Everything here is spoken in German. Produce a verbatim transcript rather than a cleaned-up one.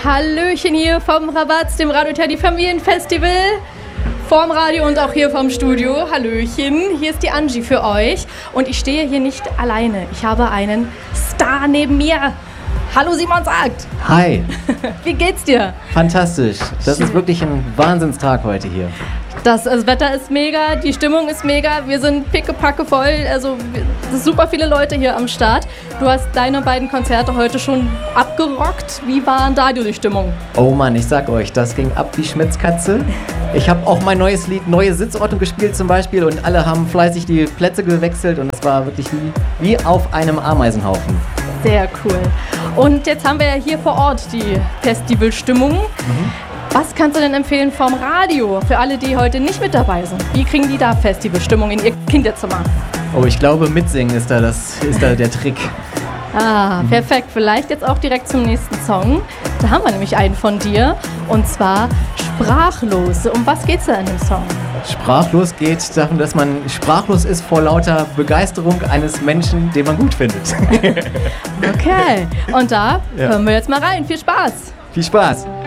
Hallöchen hier vom Rabatz, dem Radio Teddy Familienfestival. Vorm Radio und auch hier vom Studio. Hallöchen, hier ist die Angie für euch. Und ich stehe hier nicht alleine. Ich habe einen Star neben mir. Hallo Simon sagt. Hi. Wie geht's dir? Fantastisch. Das ist wirklich ein Wahnsinnstag heute hier. Das, das Wetter ist mega, die Stimmung ist mega, wir sind pickepacke voll, also es sind super viele Leute hier am Start. Du hast deine beiden Konzerte heute schon abgerockt. Wie war da die Stimmung? Oh Mann, ich sag euch, das ging ab wie Schmitzkatze. Ich habe auch mein neues Lied Neue Sitzordnung gespielt zum Beispiel und alle haben fleißig die Plätze gewechselt und es war wirklich wie, wie auf einem Ameisenhaufen. Sehr cool. Und jetzt haben wir ja hier vor Ort die Festivalstimmung. Mhm. Was kannst du denn empfehlen vom Radio für alle, die heute nicht mit dabei sind? Wie kriegen die da Festivalstimmung in ihr Kinderzimmer? Oh, ich glaube, mitsingen ist da, das, ist da der Trick. Ah, perfekt. Vielleicht jetzt auch direkt zum nächsten Song. Da haben wir nämlich einen von dir und zwar Sprachlos. Um was geht's da in dem Song? Sprachlos geht darum, dass man sprachlos ist vor lauter Begeisterung eines Menschen, den man gut findet. Okay, und da ja. hören wir jetzt mal rein. Viel Spaß! Viel Spaß!